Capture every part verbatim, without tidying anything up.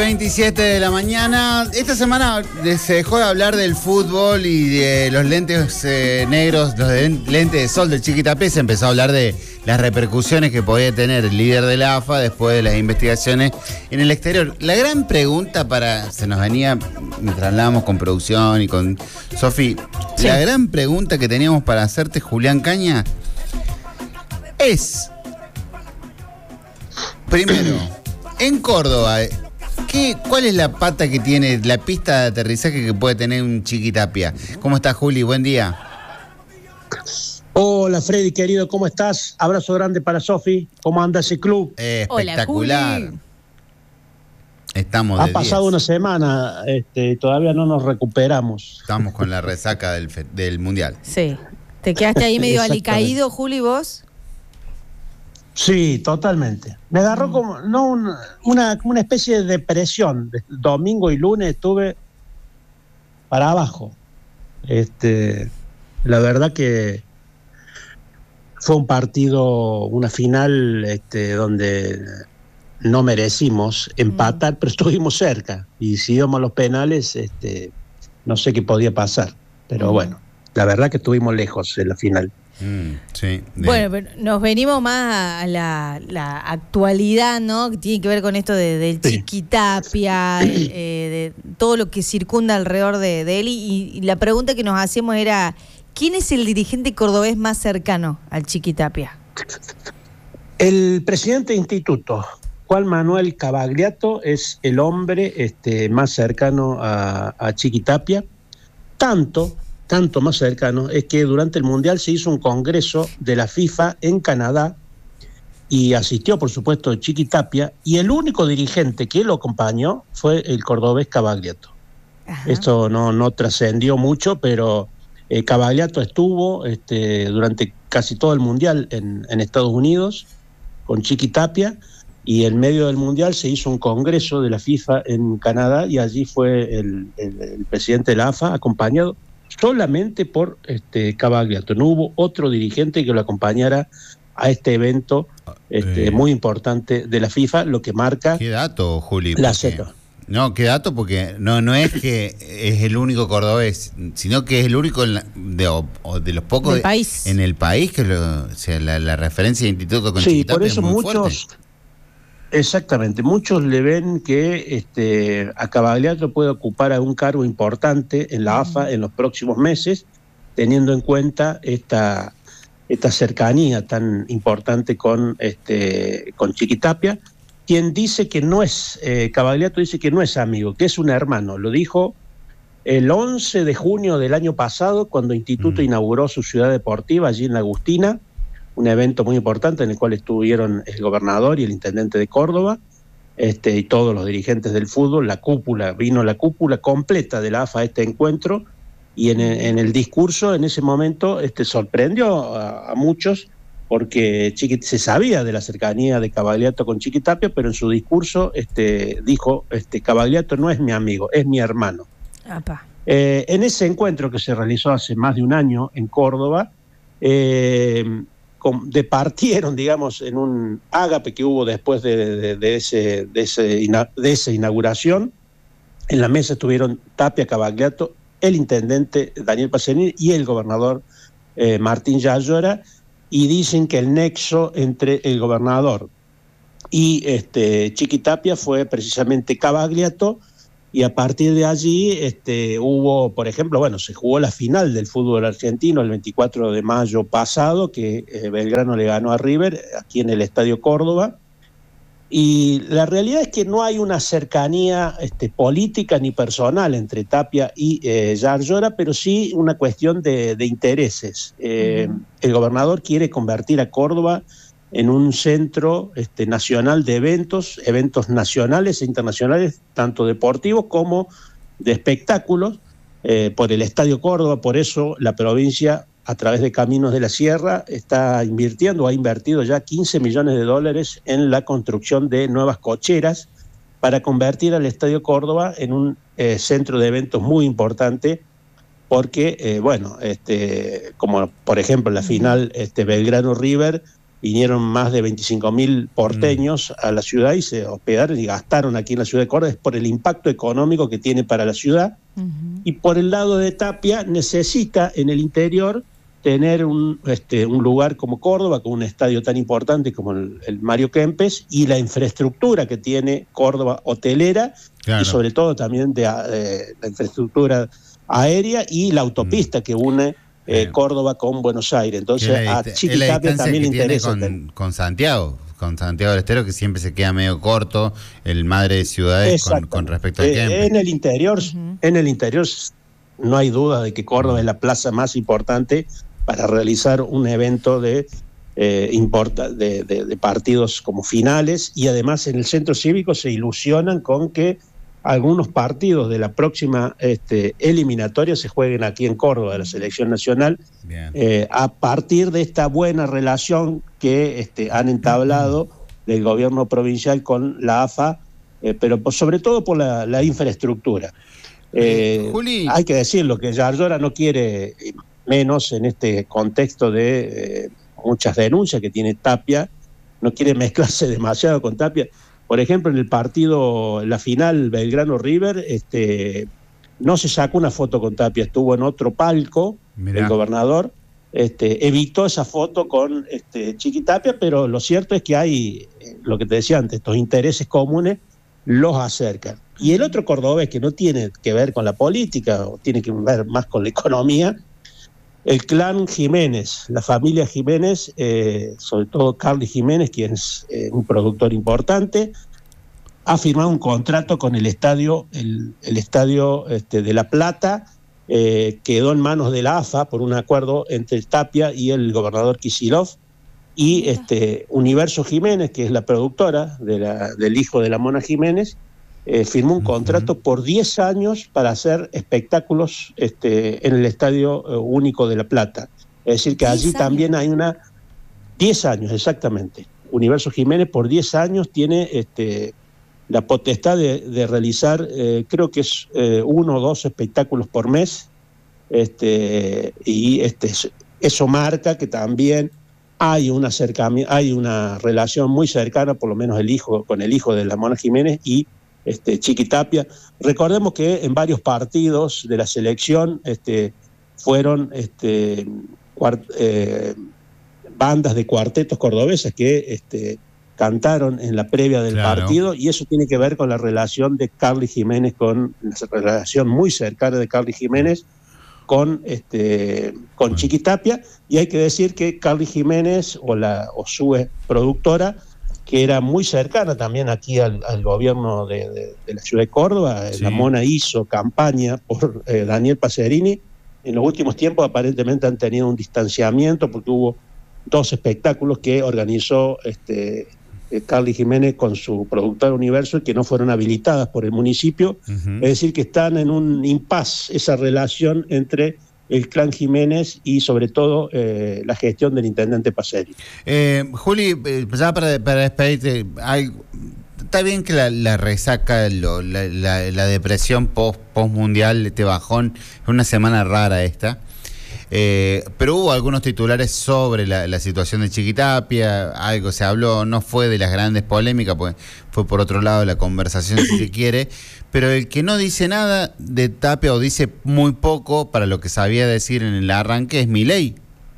veintisiete de la mañana. Esta semana se dejó de hablar del fútbol y de los lentes eh, negros, los de lentes de sol del Chiquitapia. Se empezó a hablar de las repercusiones que podía tener el líder de la A F A después de las investigaciones en el exterior. La gran pregunta para... Se nos venía, mientras hablábamos con producción y con Sofi, sí. La gran pregunta que teníamos para hacerte, Julián Caña, es... Primero, en Córdoba... ¿Qué, ¿Cuál es la pata que tiene, la pista de aterrizaje que puede tener un Chiquitapia? ¿Cómo estás, Juli? Buen día. Hola, Freddy, querido, ¿cómo estás? Abrazo grande para Sofi. ¿Cómo anda ese club? Eh, espectacular. Hola, estamos de Ha pasado diez. Una semana, este, todavía no nos recuperamos. Estamos con la resaca del, del Mundial. Sí. ¿Te quedaste ahí medio alicaído, Juli, vos? Sí, totalmente. Me agarró como no una, una, como una especie de depresión. Domingo y lunes estuve para abajo. Este, la verdad que fue un partido, una final este, donde no merecimos empatar, mm. pero estuvimos cerca. Y si íbamos a los penales, este, no sé qué podía pasar. Pero mm. bueno, la verdad que estuvimos lejos en la final. Mm, sí, bueno, pero nos venimos más a la, la actualidad, ¿no? Que tiene que ver con esto de, del sí. Chiquitapia, eh, de todo lo que circunda alrededor de, de él. Y, y la pregunta que nos hacemos era, ¿quién es el dirigente cordobés más cercano al Chiquitapia? El presidente de instituto, Juan Manuel Cavagliato, es el hombre este, más cercano a, a Chiquitapia. Tanto... tanto más cercano, es que durante el Mundial se hizo un congreso de la FIFA en Canadá y asistió, por supuesto, Chiquitapia, y el único dirigente que lo acompañó fue el cordobés Cavagliato. Ajá. Esto no, no trascendió mucho, pero eh, Cavagliato estuvo este, durante casi todo el Mundial en, en Estados Unidos con Chiquitapia, y en medio del Mundial se hizo un congreso de la FIFA en Canadá y allí fue el, el, el presidente de la A F A acompañado solamente por este Cavagliato. No hubo otro dirigente que lo acompañara a este evento este, eh, muy importante de la FIFA, lo que marca... ¿Qué dato, Juli? La Z. No, qué dato, porque no, no es que es el único cordobés, sino que es el único de, de, de los pocos de, país. en el país, que lo, o sea, la, la referencia de instituto con sí, Chiquitapia por eso es muy muchos... fuerte. Exactamente, muchos le ven que este, a Cavagliato puede ocupar algún cargo importante en la A F A en los próximos meses, teniendo en cuenta esta, esta cercanía tan importante con, este, con Chiquitapia, quien dice que no es, eh, Cavagliato dice que no es amigo, que es un hermano. Lo dijo el once de junio del año pasado, cuando Instituto mm. inauguró su ciudad deportiva allí en La Agustina, un evento muy importante en el cual estuvieron el gobernador y el intendente de Córdoba, este, y todos los dirigentes del fútbol, la cúpula, vino la cúpula completa de la A F A a este encuentro, y en el, en el discurso en ese momento este, sorprendió a, a muchos, porque Chiqui, se sabía de la cercanía de Cavagliato con Chiquitapia, pero en su discurso este, dijo, este, Cavagliato no es mi amigo, es mi hermano. Eh, en ese encuentro que se realizó hace más de un año en Córdoba, eh, departieron, digamos, en un ágape que hubo después de, de, de, ese, de, ese, de esa inauguración. En la mesa estuvieron Tapia, Cavagliato, el intendente Daniel Pacerini y el gobernador eh, Martín Yayora, y dicen que el nexo entre el gobernador y este, Chiquitapia fue precisamente Cavagliato, y a partir de allí este, hubo, por ejemplo, bueno, se jugó la final del fútbol argentino el veinticuatro de mayo pasado, que eh, Belgrano le ganó a River, aquí en el Estadio Córdoba, y la realidad es que no hay una cercanía este, política ni personal entre Tapia y eh, Yayora, pero sí una cuestión de, de intereses. Eh, uh-huh. El gobernador quiere convertir a Córdoba en un centro este, nacional de eventos, eventos nacionales e internacionales, tanto deportivos como de espectáculos, eh, por el Estadio Córdoba. Por eso la provincia, a través de Caminos de la Sierra, está invirtiendo, ha invertido ya quince millones de dólares en la construcción de nuevas cocheras para convertir al Estadio Córdoba en un eh, centro de eventos muy importante, porque, eh, bueno, este, como por ejemplo la final este, Belgrano-River, vinieron más de veinticinco mil porteños a la ciudad y se hospedaron y gastaron aquí en la ciudad de Córdoba, es por el impacto económico que tiene para la ciudad. Uh-huh. Y por el lado de Tapia, necesita en el interior tener un, este, un lugar como Córdoba, con un estadio tan importante como el, el Mario Kempes, y la infraestructura que tiene Córdoba hotelera, claro. y sobre todo también de, de la infraestructura aérea y la autopista uh-huh. que une Eh, Córdoba con Buenos Aires. Entonces la, a Chiquitapia también le interesa con, con Santiago, con Santiago del Estero, que siempre se queda medio corto el madre de ciudades con, con respecto al eh, Kempes. En el interior, uh-huh. en el interior no hay duda de que Córdoba uh-huh. es la plaza más importante para realizar un evento de, eh, importa, de, de, de partidos como finales, y además en el centro cívico se ilusionan con que algunos partidos de la próxima este, eliminatoria se jueguen aquí en Córdoba, de la selección nacional, eh, a partir de esta buena relación que este, han entablado del gobierno provincial con la A F A, eh, pero por, sobre todo por la, la infraestructura. Eh, Juli. Hay que decirlo, que Yarlora no quiere menos en este contexto de eh, muchas denuncias que tiene Tapia, no quiere mezclarse demasiado con Tapia. Por ejemplo, en el partido, la final Belgrano-River, este, no se sacó una foto con Tapia, estuvo en otro palco, Mirá. el gobernador, este, evitó esa foto con este, Chiquitapia, pero lo cierto es que hay, lo que te decía antes, estos intereses comunes los acercan. Y el otro cordobés, que no tiene que ver con la política, o tiene que ver más con la economía, el clan Jiménez, la familia Jiménez, eh, sobre todo Carlos Jiménez, quien es eh, un productor importante, ha firmado un contrato con el estadio, el, el estadio este, de La Plata, eh, quedó en manos de la A F A por un acuerdo entre Tapia y el gobernador Kicillof, y este, Universo Jiménez, que es la productora de la, del hijo de la Mona Jiménez, Eh, firmó un contrato uh-huh. por diez años para hacer espectáculos este, en el Estadio eh, Único de La Plata. Es decir, que allí años. también hay una... diez años, exactamente. Universo Jiménez por diez años tiene este, la potestad de, de realizar, eh, creo que es eh, uno o dos espectáculos por mes, este, y este, eso marca que también hay una, acercamiento, hay una relación muy cercana, por lo menos el hijo con el hijo de la Mona Jiménez y Este, Chiquitapia. Recordemos que en varios partidos de la selección este, fueron este, cuart, eh, bandas de cuartetos cordobeses que este, cantaron en la previa del claro. partido, y eso tiene que ver con la relación de Carlos Jiménez, con la relación muy cercana de Carlos Jiménez con, este, con Chiquitapia, y hay que decir que Carlos Jiménez o, la, o su productora, que era muy cercana también aquí al, al gobierno de, de, de la ciudad de Córdoba. Sí. La Mona hizo campaña por eh, Daniel Pacerini. En los últimos tiempos aparentemente han tenido un distanciamiento porque hubo dos espectáculos que organizó este, eh, Carlos Jiménez con su productora Universo y que no fueron habilitadas por el municipio. Uh-huh. Es decir, que están en un impasse esa relación entre el clan Jiménez y sobre todo eh, la gestión del intendente Pacerini. Eh, Juli, ya para, para despedirte, hay, está bien que la, la resaca, lo, la, la, la depresión post, post mundial, este bajón, es una semana rara esta, eh, pero hubo algunos titulares sobre la, la situación de Chiquitapia, algo se habló, no fue de las grandes polémicas, pues fue por otro lado la conversación si se quiere, pero el que no dice nada de Tapia o dice muy poco para lo que sabía decir en el arranque es Milei.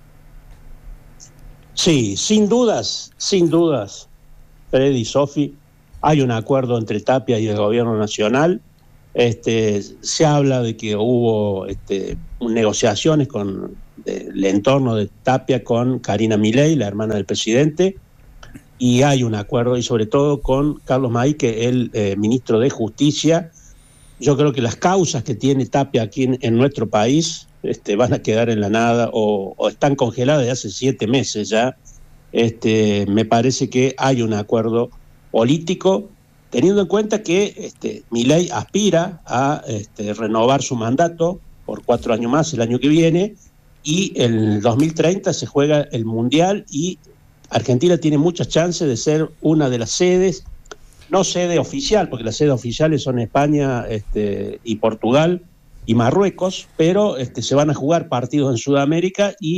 Sí, sin dudas, sin dudas, Freddy y Sofi, hay un acuerdo entre Tapia y el gobierno nacional. Este, se habla de que hubo este, negociaciones con de, el entorno de Tapia con Karina Milei, la hermana del presidente, y hay un acuerdo, y sobre todo con Carlos May, que es el eh, ministro de Justicia. Yo creo que las causas que tiene Tapia aquí en, en nuestro país este, van a quedar en la nada o, o están congeladas de hace siete meses ya. Este, me parece que hay un acuerdo político, teniendo en cuenta que este, Milei aspira a este, renovar su mandato por cuatro años más el año que viene, y en el dos mil treinta se juega el Mundial y Argentina tiene muchas chances de ser una de las sedes, no sede oficial, porque las sedes oficiales son España este, y Portugal y Marruecos, pero este, se van a jugar partidos en Sudamérica y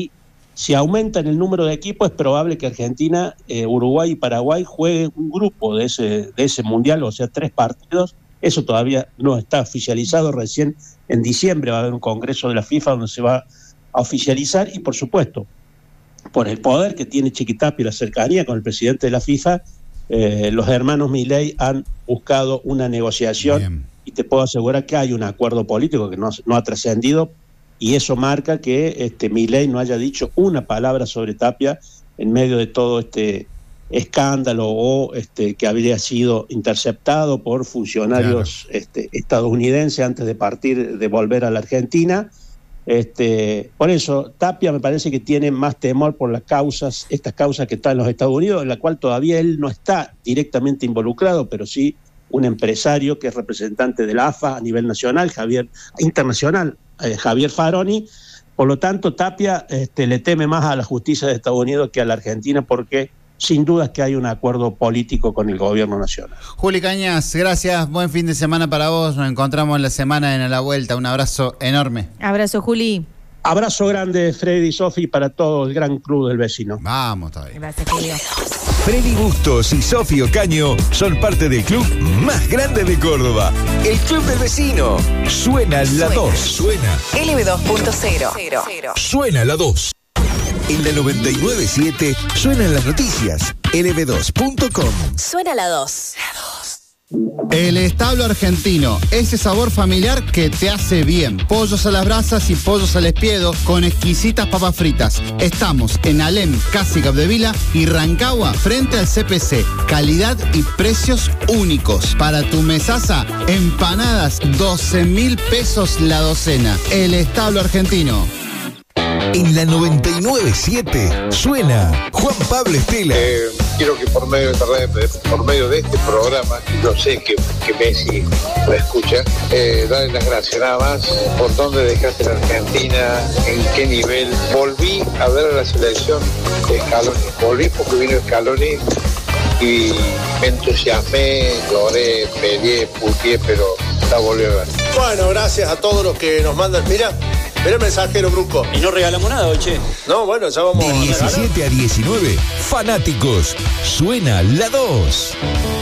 Si aumentan el número de equipos, es probable que Argentina, eh, Uruguay y Paraguay jueguen un grupo de ese, de ese mundial, o sea, tres partidos. Eso todavía no está oficializado. Recién en diciembre va a haber un congreso de la FIFA donde se va a oficializar, y por supuesto, por el poder que tiene Chiquitapia y la cercanía con el presidente de la FIFA, eh, los hermanos Milei han buscado una negociación. Bien. Y te puedo asegurar que hay un acuerdo político que no, no ha trascendido, y eso marca que este, Milei no haya dicho una palabra sobre Tapia en medio de todo este escándalo, o este, que habría sido interceptado por funcionarios claro. este, estadounidenses antes de partir, de volver a la Argentina. Este, por eso Tapia me parece que tiene más temor por las causas, estas causas que están en los Estados Unidos, en la cual todavía él no está directamente involucrado, pero sí un empresario que es representante de la A F A a nivel nacional, Javier internacional, eh, Javier Faroni. Por lo tanto, Tapia este, le teme más a la justicia de Estados Unidos que a la Argentina, porque sin duda es que hay un acuerdo político con el gobierno nacional. Juli Cañas, gracias, buen fin de semana para vos, nos encontramos en la semana en A la Vuelta, un abrazo enorme. Abrazo, Juli. Abrazo grande, Freddy y Sofi, para todo el gran club del vecino. Vamos todavía. Gracias, Julio. Freddy Bustos y Sofi Ocaño son parte del club más grande de Córdoba, el Club del Vecino. Suena la dos. Suena. L B dos punto cero. Suena la dos. En la noventa y nueve punto siete suenan las noticias. L B dos punto com. Suena la dos. La dos. El establo argentino, ese sabor familiar que te hace bien. Pollos a las brasas y pollos al espiedo con exquisitas papas fritas. Estamos en Alem, casi Capdevila y Rancagua, frente al C P C. Calidad y precios únicos. Para tu mesaza, empanadas, doce mil pesos la docena. El establo argentino. En la noventa y nueve punto siete suena Juan Pablo Estela. Eh, quiero que por medio de esta radio, por medio de este programa, yo sé que, que Messi lo escucha, eh, darle las gracias nada más por dónde dejaste la Argentina, en qué nivel. Volví a ver a la selección de Scaloni, volví porque vino Scaloni y me entusiasmé, lloré, peleé, puteé, pero la volví a ver. Bueno, gracias a todos los que nos mandan. Mira, mira el mensajero, Bruco. Y no regalamos nada hoy, che. No, bueno, ya vamos de a diecisiete a diecinueve, fanáticos. Suena la dos.